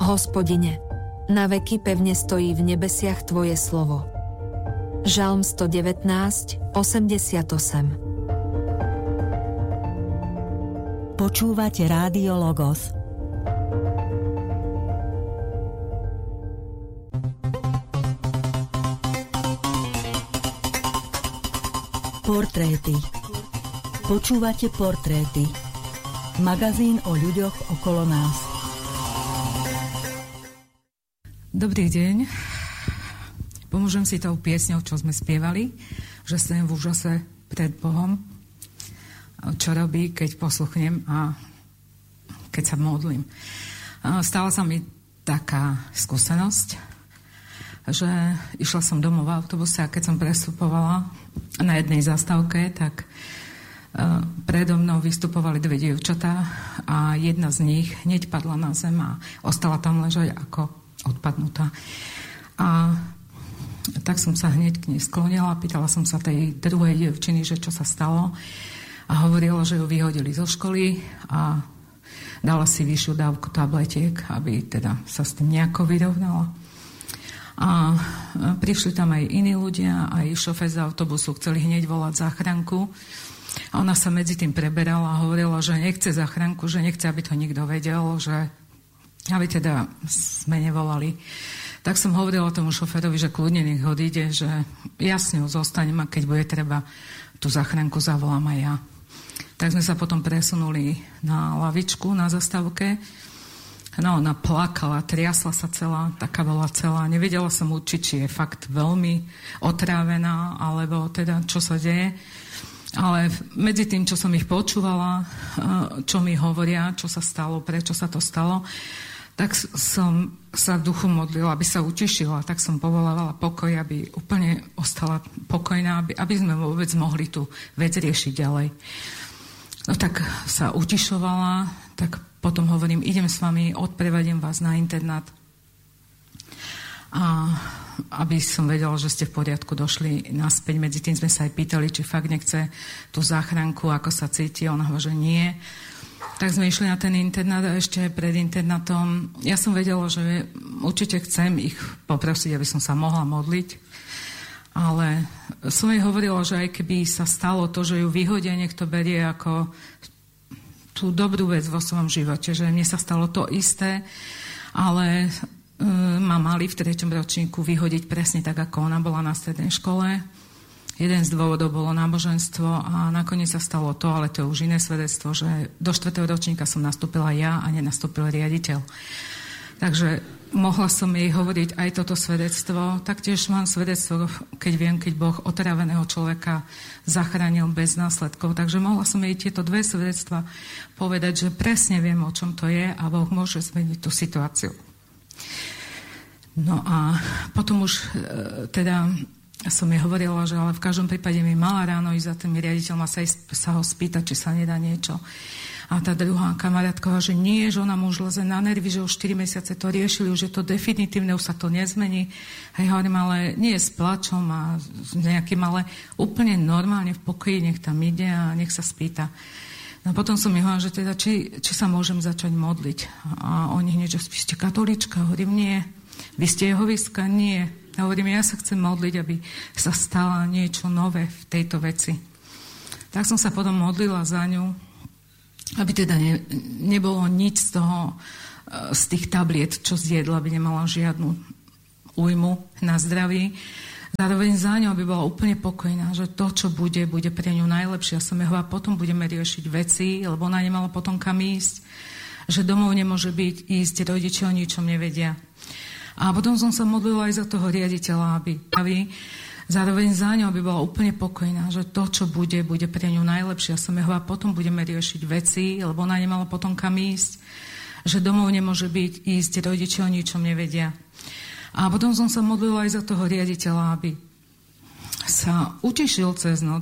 Hospodine, na veky pevne stojí v nebesiach Tvoje slovo. Žalm 119, 88. Počúvate Rádio Logos. Portréty. Počúvate Portréty. Magazín o ľuďoch okolo nás. Dobrý deň. Pomôžem si tou piesňou, čo sme spievali, že stojím v úžase pred Bohom, čo robí, keď posluchnem a keď sa modlím. Stala sa mi taká skúsenosť, že išla som domov v autobuse a keď som prestupovala na jednej zastávke, tak predo mnou vystupovali dve dievčatá a jedna z nich hneď padla na zem a ostala tam ležať ako odpadnutá. A tak som sa hneď k nej sklonila, pýtala som sa tej druhej dievčiny, že čo sa stalo, a hovorila, že ju vyhodili zo školy a dala si vyššiu dávku tabletiek, aby teda sa s tým nejako vyrovnala. A prišli tam aj iní ľudia, aj šofér z autobusu chceli hneď volať záchranku. A ona sa medzi tým preberala a hovorila, že nechce záchranku, že nechce, aby to nikto vedel, že aby teda sme nevolali. Tak som hovorila tomu šoférovi, že kľudne nech odíde, že jasne ho zostanem a keď bude treba, tú záchranku zavolám aj ja. Tak sme sa potom presunuli na lavičku na zastávke. No, ona plakala, triasla sa celá, taká bola celá. Nevedela som určiť, či je fakt veľmi otrávená, alebo teda čo sa deje. Ale medzi tým, čo som ich počúvala, čo mi hovoria, čo sa stalo, prečo sa to stalo, tak som sa v duchu modlila, aby sa utišila. Tak som povolávala pokoj, aby úplne ostala pokojná, aby sme vôbec mohli tú vec riešiť ďalej. No tak sa utišovala, tak potom hovorím, idem s vami, odprevediem vás na internát. A aby som vedela, že ste v poriadku, došli naspäť. Medzi tým sme sa aj pýtali, či fakt nechce tú záchranku, ako sa cíti. Ona hovorila, že nie. Tak sme išli na ten internát a ešte pred internátom. Ja som vedela, že určite chcem ich poprosiť, aby som sa mohla modliť. Ale som jej hovorila, že aj keby sa stalo to, že ju vyhodia, nech to berie ako tú dobrú vec vo svojom živote. Že mne sa stalo to isté, ale ma mali v 3. ročníku vyhodiť presne tak, ako ona bola na strednej škole. Jeden z dôvodov bolo náboženstvo a nakoniec sa stalo to, ale to je už iné svedectvo, že do 4. ročníka som nastúpila ja a nenastúpil riaditeľ. Takže mohla som jej hovoriť aj toto svedectvo. Taktiež mám svedectvo, keď viem, keď Boh otráveného človeka zachránil bez následkov. Takže mohla som jej tieto dve svedectva povedať, že presne viem, o čom to je a Boh môže zmeniť tú situáciu. No a potom už teda som jej hovorila, že ale v každom prípade mi mala ráno ísť za tým riaditeľom a sa ho spýtať, či sa nedá niečo. A tá druhá kamarátka, že nie, že ona mu už leze na nervy, že už 4 mesiace to riešili, už je to definitívne, už sa to nezmení. Hej, hovorím, ale nie s plačom a nejakým, ale úplne normálne v pokoji, nech tam ide a nech sa spýta. No potom som jej hovorila, že teda, či sa môžem začať modliť. A oni hneď, že ste katolíčka? Hovorím, nie. Vy ste jehovistka? Nie. A hovorím, ja sa chcem modliť, aby sa stala niečo nové v tejto veci. Tak som sa potom modlila za ňu, aby teda nebolo nič z tých tabliet, čo zjedla, aby nemala žiadnu újmu na zdraví. Zároveň za ňou, aby bola úplne pokojná, že to, čo bude pre ňu najlepšie. Ja som jej hovorila, potom budeme riešiť veci, lebo ona nemala potom kam ísť, že domov nemôže byť, ísť, rodičia o ničom nevedia. A potom som sa modlila aj za toho riaditeľa, aby zároveň za ňou, aby bola úplne pokojná, že to, čo bude pre ňu najlepšie. Ja som jej hovorila, potom budeme riešiť veci, lebo ona nemala potom kam ísť, že domov nemôže byť, ísť, rodičia o ničom nevedia. A potom som sa modlila aj za toho riaditeľa, aby sa utišil cez noc,